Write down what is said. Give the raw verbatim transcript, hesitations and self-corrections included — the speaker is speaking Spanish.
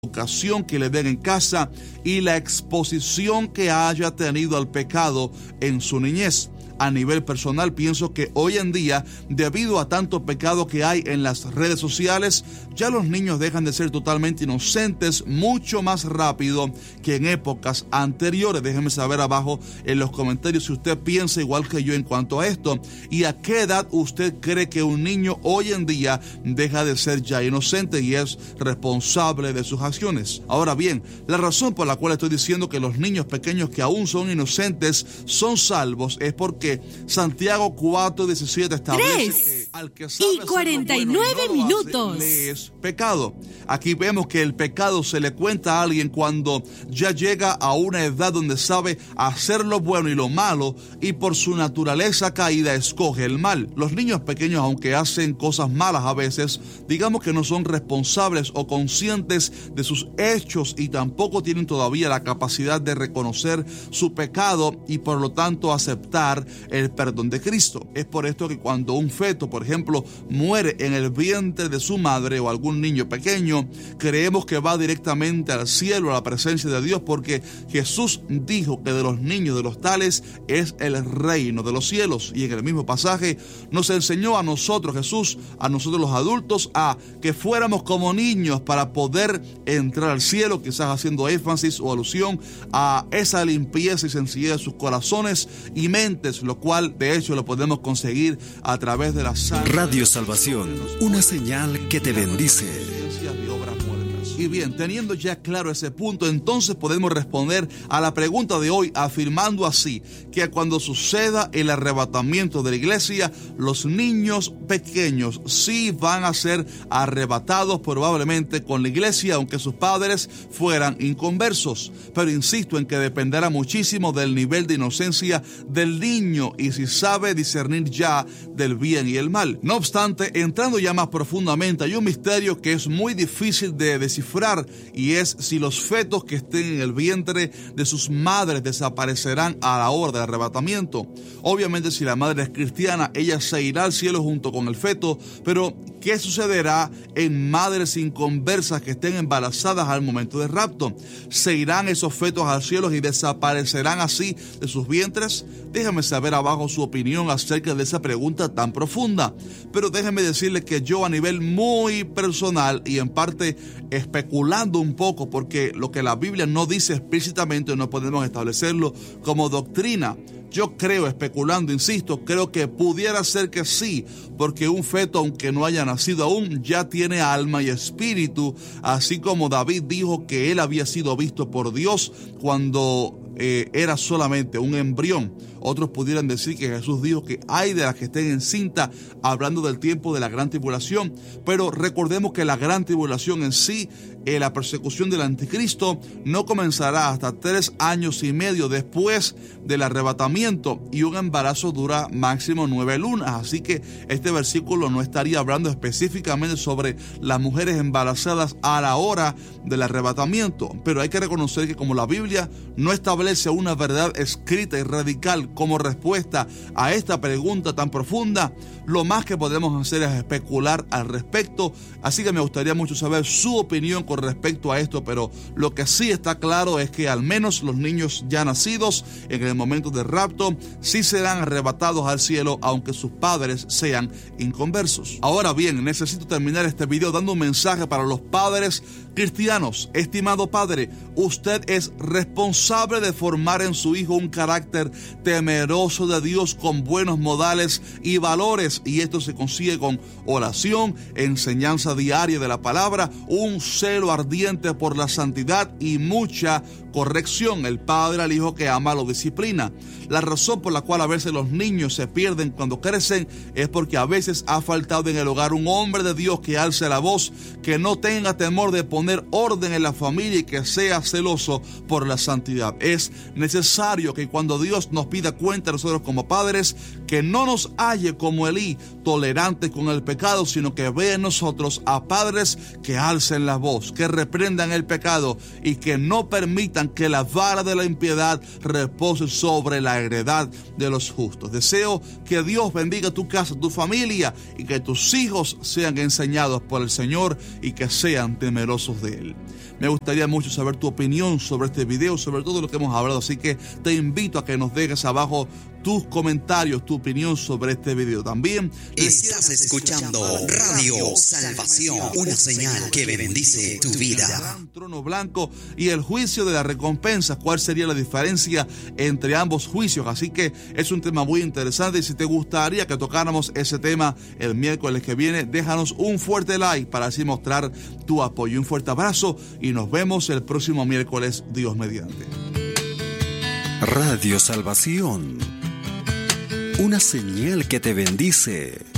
educación que le den en casa y la exposición que haya tenido al pecado en su niñez. A nivel personal, pienso que hoy en día, debido a tanto pecado que hay en las redes sociales, ya los niños dejan de ser totalmente inocentes mucho más rápido que en épocas anteriores. Déjenme saber abajo en los comentarios si usted piensa igual que yo en cuanto a esto. ¿Y a qué edad usted cree que un niño hoy en día deja de ser ya inocente y es responsable de sus acciones? Ahora bien, la razón por la cual estoy diciendo que los niños pequeños que aún son inocentes son salvos es porque Santiago cuatro diecisiete establece que al que sabe y cuarenta y nueve bueno y no lo minutos. hace, le es pecado. Aquí vemos que el pecado se le cuenta a alguien cuando ya llega a una edad donde sabe hacer lo bueno y lo malo y por su naturaleza caída escoge el mal. Los niños pequeños, aunque hacen cosas malas a veces, digamos que no son responsables o conscientes de sus hechos y tampoco tienen todavía la capacidad de reconocer su pecado y por lo tanto aceptar el perdón de Cristo. Es por esto que cuando un feto, por ejemplo, muere en el vientre de su madre o algún niño pequeño, creemos que va directamente al cielo, a la presencia de Dios, porque Jesús dijo que de los niños de los tales es el reino de los cielos. Y en el mismo pasaje nos enseñó a nosotros, Jesús, a nosotros los adultos, a que fuéramos como niños para poder entrar al cielo, quizás haciendo énfasis o alusión a esa limpieza y sencillez de sus corazones y mentes, lo cual de hecho lo podemos conseguir a través de la sangre. Radio Salvación, una señal que te bendice. Y bien, teniendo ya claro ese punto, entonces podemos responder a la pregunta de hoy afirmando así, que cuando suceda el arrebatamiento de la iglesia, los niños pequeños sí van a ser arrebatados probablemente con la iglesia, aunque sus padres fueran inconversos. Pero insisto en que dependerá muchísimo del nivel de inocencia del niño y si sabe discernir ya del bien y el mal. No obstante, entrando ya más profundamente, hay un misterio que es muy difícil de descifrar, y es si los fetos que estén en el vientre de sus madres desaparecerán a la hora del arrebatamiento. Obviamente, si la madre es cristiana, ella se irá al cielo junto con el feto, pero ¿qué sucederá en madres inconversas que estén embarazadas al momento del rapto? ¿Se irán esos fetos al cielo y desaparecerán así de sus vientres? Déjame saber abajo su opinión acerca de esa pregunta tan profunda. Pero déjeme decirle que yo, a nivel muy personal y en parte especulando un poco, porque lo que la Biblia no dice explícitamente no podemos establecerlo como doctrina, yo creo, especulando, insisto, creo que pudiera ser que sí, porque un feto, aunque no haya nacido aún, ya tiene alma y espíritu, así como David dijo que él había sido visto por Dios cuando eh, era solamente un embrión. Otros pudieran decir que Jesús dijo que hay de las que estén encinta, hablando del tiempo de la gran tribulación. Pero recordemos que la gran tribulación en sí, eh, la persecución del anticristo, no comenzará hasta tres años y medio después del arrebatamiento, y un embarazo dura máximo nueve lunas. Así que este versículo no estaría hablando específicamente sobre las mujeres embarazadas a la hora del arrebatamiento. Pero hay que reconocer que como la Biblia no establece una verdad escrita y radical como respuesta a esta pregunta tan profunda, lo más que podemos hacer es especular al respecto. Así que me gustaría mucho saber su opinión con respecto a esto, pero lo que sí está claro es que al menos los niños ya nacidos en el momento del rapto sí serán arrebatados al cielo, aunque sus padres sean inconversos. Ahora bien, necesito terminar este video dando un mensaje para los padres cristianos. Estimado padre, usted es responsable de formar en su hijo un carácter temeroso de Dios con buenos modales y valores, y esto se consigue con oración, enseñanza diaria de la palabra, un celo ardiente por la santidad y mucha corrección. El padre al hijo que ama lo disciplina. La razón por la cual a veces los niños se pierden cuando crecen es porque a veces ha faltado en el hogar un hombre de Dios que alce la voz, que no tenga temor de poner orden en la familia y que sea celoso por la santidad. Es necesario que cuando Dios nos pida cuenta a nosotros como padres, que no nos halle como Elí, tolerantes con el pecado, sino que vea en nosotros a padres que alcen la voz, que reprendan el pecado y que no permitan que la vara de la impiedad repose sobre la heredad de los justos. Deseo que Dios bendiga tu casa, tu familia, y que tus hijos sean enseñados por el Señor y que sean temerosos de Él. Me gustaría mucho saber tu opinión sobre este video, sobre todo lo que hemos hablado, así que te invito a que nos dejes abajo tus comentarios, tu opinión sobre este video. También estás escuchando Radio Salvación, una señal que bendice tu vida. Trono blanco y el juicio de la recompensa. ¿Cuál sería la diferencia entre ambos juicios? Así que es un tema muy interesante, y si te gustaría que tocáramos ese tema el miércoles que viene, déjanos un fuerte like para así mostrar tu apoyo. Un fuerte abrazo y nos vemos el próximo miércoles, Dios mediante. Radio Salvación, una señal que te bendice.